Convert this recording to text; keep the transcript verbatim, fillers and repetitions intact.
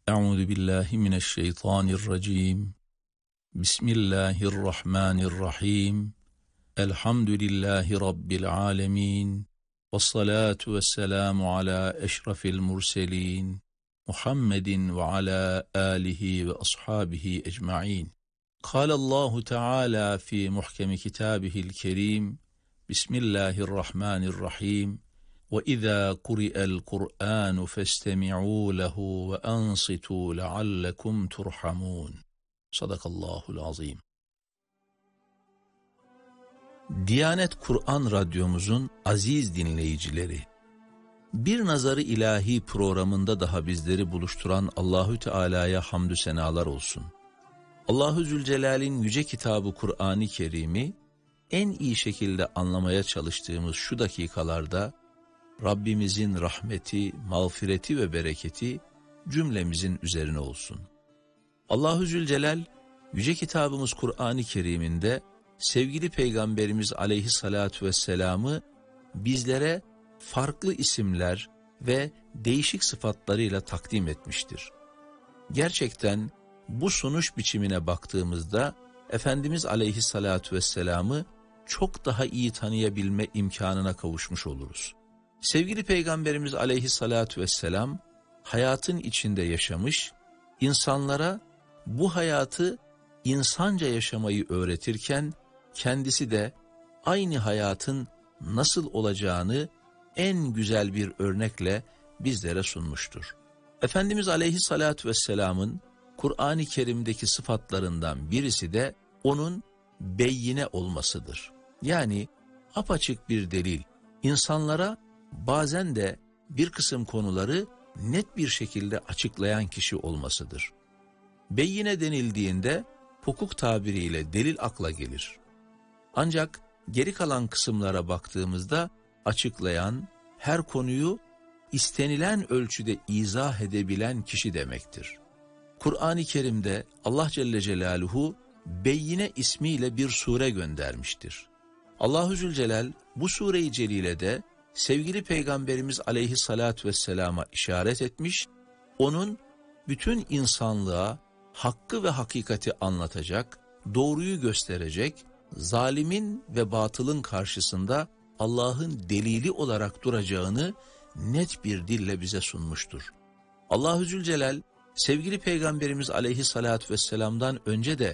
Euzu billahi mineşşeytanirracim. Bismillahirrahmanirrahim. Elhamdülillahi rabbil alamin. Vessalatu vesselamu ala eşrefil murselin. Muhammedin ve ala alihi ve ashabihi ecmaîn. Kâlallahu Teala fi muhkemi kitabihil kerim. Bismillahirrahmanirrahim. وَإِذَا قُرِئَ الْقُرْآنُ فَاسْتَمِعُوا لَهُ وَأَنصِتُوا لَعَلَّكُمْ تُرْحَمُونَ. Sadakallahul azim. Diyanet Kur'an Radyomuzun aziz dinleyicileri, Bir Nazarı İlahi programında daha bizleri buluşturan Allahü Teala'ya hamdü senalar olsun. Allahu Zülcelal'in yüce kitabı Kur'an-ı Kerim'i en iyi şekilde anlamaya çalıştığımız şu dakikalarda Rabbimizin rahmeti, mağfireti ve bereketi cümlemizin üzerine olsun. Allahu Zülcelal, yüce kitabımız Kur'an-ı Kerim'inde sevgili Peygamberimiz aleyhissalatu vesselam'ı bizlere farklı isimler ve değişik sıfatlarıyla takdim etmiştir. Gerçekten bu sunuş biçimine baktığımızda Efendimiz aleyhissalatu vesselam'ı çok daha iyi tanıyabilme imkanına kavuşmuş oluruz. Sevgili Peygamberimiz aleyhissalatu vesselam hayatın içinde yaşamış, insanlara bu hayatı insanca yaşamayı öğretirken kendisi de aynı hayatın nasıl olacağını en güzel bir örnekle bizlere sunmuştur. Efendimiz aleyhissalatu vesselamın Kur'an-ı Kerim'deki sıfatlarından birisi de onun beyyine olmasıdır. Yani apaçık bir delil, insanlara bazen de bir kısım konuları net bir şekilde açıklayan kişi olmasıdır. Beyyine denildiğinde hukuk tabiriyle delil akla gelir. Ancak geri kalan kısımlara baktığımızda açıklayan, her konuyu istenilen ölçüde izah edebilen kişi demektir. Kur'an-ı Kerim'de Allah Celle Celaluhu Beyyine ismiyle bir sure göndermiştir. Allahu Zülcelal bu sure-i celilede sevgili Peygamberimiz aleyhissalatu vesselama işaret etmiş, onun bütün insanlığa hakkı ve hakikati anlatacak, doğruyu gösterecek, zalimin ve batılın karşısında Allah'ın delili olarak duracağını net bir dille bize sunmuştur. Allahu Zülcelal sevgili Peygamberimiz aleyhissalatu vesselam'dan önce de